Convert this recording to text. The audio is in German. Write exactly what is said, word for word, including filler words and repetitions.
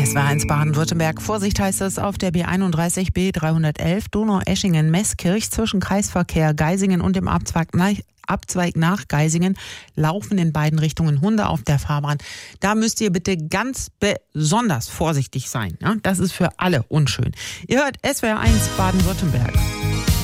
Es war eins Baden-Württemberg. Vorsicht heißt es auf der B einunddreißig B dreihundertelf Donaueschingen-Meßkirch zwischen Kreisverkehr Geisingen und dem Abzweig nach, Abzweig nach Geisingen laufen in beiden Richtungen Hunde auf der Fahrbahn. Da müsst ihr bitte ganz besonders vorsichtig sein. Ja? Das ist für alle unschön. Ihr hört S W R eins Baden-Württemberg.